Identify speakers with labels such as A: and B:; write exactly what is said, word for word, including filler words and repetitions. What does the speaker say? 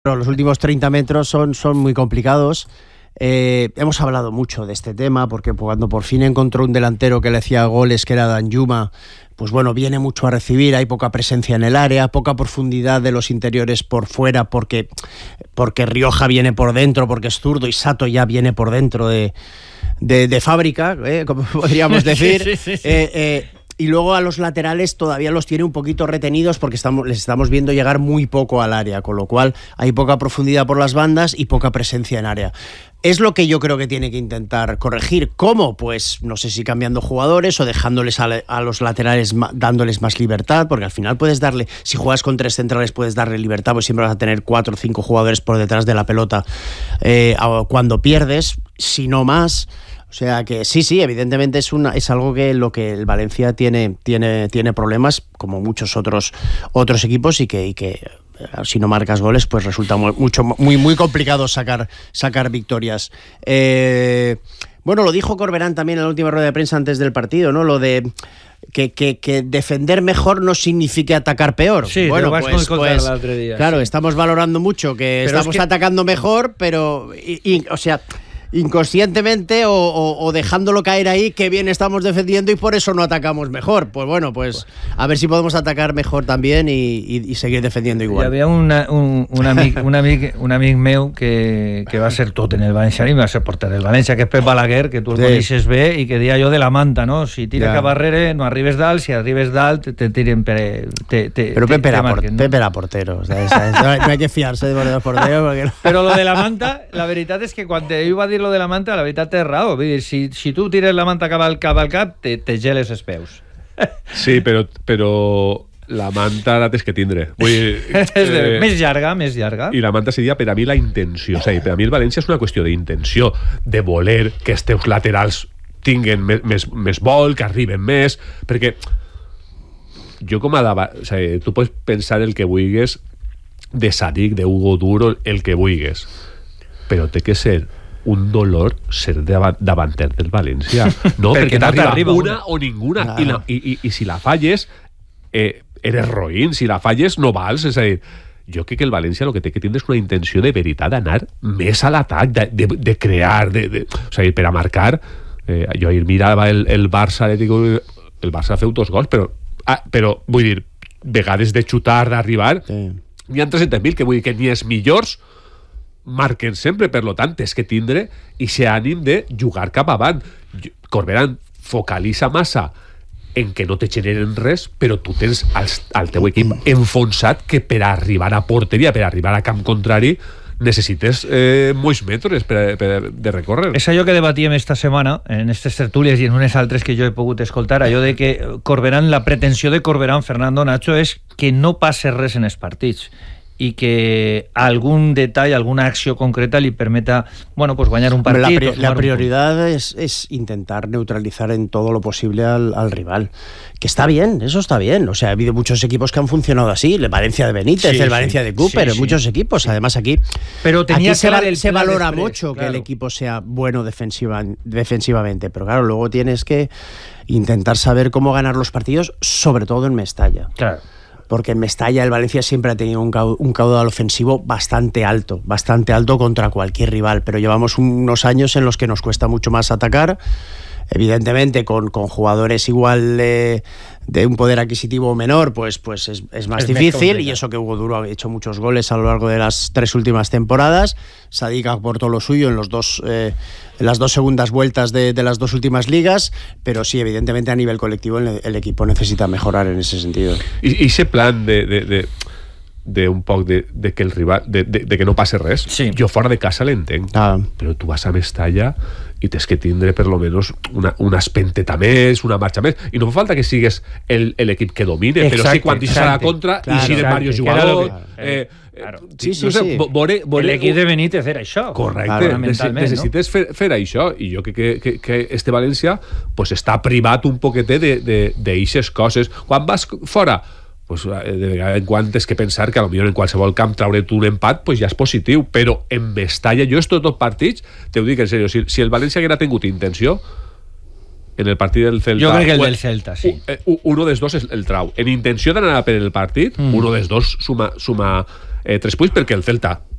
A: Los últimos treinta metros son, son muy complicados. Eh, hemos hablado mucho de este tema porque cuando por fin encontró un delantero que le hacía goles, que era Danjuma, pues bueno, viene mucho a recibir, hay poca presencia en el área, poca profundidad de los interiores por fuera porque, porque Rioja viene por dentro, porque es zurdo y Sato ya viene por dentro de, de, de fábrica, ¿eh? Como podríamos decir. sí, sí, sí, sí. Eh, eh, Y luego a los laterales todavía los tiene un poquito retenidos porque estamos, les estamos viendo llegar muy poco al área, con lo cual hay poca profundidad por las bandas y poca presencia en área. Es lo que yo creo que tiene que intentar corregir. ¿Cómo? Pues no sé si cambiando jugadores o dejándoles a, a los laterales, dándoles más libertad, porque al final puedes darle, si juegas con tres centrales puedes darle libertad, pues siempre vas a tener cuatro o cinco jugadores por detrás de la pelota eh, cuando pierdes, si no más. O sea que sí, sí, evidentemente es una es algo que lo que el Valencia tiene tiene tiene problemas como muchos otros otros equipos y que y que si no marcas goles pues resulta muy mucho muy muy complicado sacar sacar victorias. Eh, bueno, lo dijo Corberán también en la última rueda de prensa antes del partido, ¿no? Lo de Que, que, que defender mejor no significa atacar peor.
B: Sí,
A: bueno,
B: te lo vas
A: pues,
B: con
A: pues
B: el otro día,
A: claro,
B: sí.
A: Estamos valorando mucho que pero estamos es que... atacando mejor, pero y, y, o sea, inconscientemente o, o, o dejándolo caer ahí, que bien estamos defendiendo y por eso no atacamos mejor. Pues bueno, pues a ver si podemos atacar mejor también y, y, y seguir defendiendo igual.
B: Hi havia una, un, un, amic, un, amic, un amic meu que, que va ser tot en el València i va ser porter del València, que és Pep Balaguer, que tu el sí. coneixes bé i que deia jo de la manta, no? Si tira ja. cap arrere no arribes dalt, si arribes dalt te, te tiren per... Te, te,
A: Pero Pepe era,
B: marquen,
A: por, ¿no? Pepe era portero, o sea, esa, esa, no hay que fiarse de los porteros porque no.
B: Però lo de la manta, la veritat és que quan ell va dir lo de la manta, la veritat té raó. Vull dir, si, si tu tires la manta cap al cap, al cap te, te geles els peus.
C: Sí, però, però la manta la tens que tindre. Vull dir,
B: eh, més llarga, més llarga.
C: I la manta seria per a mi la intenció. O sigui, per a mi el València és una qüestió d'intenció, de voler que els teus laterals tinguen més, més, més vol, que arriben més, perquè jo com a davant, o sigui, tu pots pensar el que vulguis de Sadik, de Hugo Duro, el que vulguis, però té que ser un dolor ser davanter del València, no? perquè, perquè no t'arriba una, una o ninguna, no. I, la, i, i, i si la falles eh, eres roïn, si la falles no vals, és a dir, jo crec que el València el que té que tindre és una intenció de veritat d'anar més a l'atac, de, de, de crear de, de, o sigui, per a marcar eh, jo ahir mirava el, el Barça el Barça feu dos gols però, ah, però vull dir, vegades de xutar, d'arribar sí. N'hi ha tres-cents mil que vull dir que ni els millors marquen sempre, per lo tant és que tindre i ser ànim de jugar cap avant. Corberán focalitza massa en que no te generen res, però tu tens al, al teu equip enfonsat que per arribar a porteria, per arribar a camp contrari necessites eh, molts metres per, per, de recórrer.
B: És allò que debatíem esta setmana en aquestes tertúlies i en unes altres que jo he pogut escoltar, allò de que Corberán, la pretensió de Corberán, Fernando Nacho, és que no passe res en els partits i que algun detall, alguna acció concreta li permeta, bueno, pues guanyar un partit.
A: La, pri la prioridad es, es intentar neutralizar en todo lo posible al, al rival. Que está bien, eso está bien. O sea, ha habido muchos equipos que han funcionado así. El Valencia de Benítez, sí, el Valencia sí, de Cooper, sí, sí. muchos equipos. Además aquí,
B: pero tenía
A: aquí se,
B: va,
A: se valora
B: express,
A: mucho
B: claro.
A: que el equipo sea bueno defensiva, defensivamente. Pero claro, luego tienes que intentar saber cómo ganar los partidos, sobre todo en Mestalla.
B: Claro.
A: Porque en Mestalla el Valencia siempre ha tenido un, caud un caudal ofensivo bastante alto, bastante alto contra cualquier rival, pero llevamos unos años en los que nos cuesta mucho más atacar, evidentemente con, con jugadores igual de, de un poder adquisitivo menor, pues, pues es, es más es difícil, y eso que Hugo Duro ha hecho muchos goles a lo largo de las tres últimas temporadas. Sadik aportó lo suyo en los dos eh, en las dos segundas vueltas de, de las dos últimas ligas, pero sí, evidentemente a nivel colectivo el, el equipo necesita mejorar en ese sentido.
C: Y ese plan de, de, de, de un poc de, de que el rival de, de, de que no passe res, sí. Jo fora de casa l'entenc, ah. Però tu vas a Mestalla i tens que tindre per lo menos una, una espenteta més, una marxa més, i no fa falta que sigues l'equip que domine, exacte, però sí quan deixes a la contra claro, i siguen diversos jugadors eh,
B: claro.
C: sí, sí,
B: no sé,
C: sí. Vore, vore,
B: l'equip de Benítez era això.
C: Correcte, claro, necessites no? fer, fer això, i jo crec que, que, que este València pues, està privat un poquetet d'eixes coses. Quan vas fora pues, de vegades en quan tens que pensar que potser en qualsevol camp traure't un empat pues ja és positiu, però en Mestalla jo estos dos partits, te ho dic en sèrio, si, si el València haguera tingut intenció en el partit del Celta,
B: jo crec que el del Celta, sí,
C: un, uno dels dos el trau, en intenció d'anar a per el partit, mm. uno dels dos suma, suma eh, tres punts perquè el Celta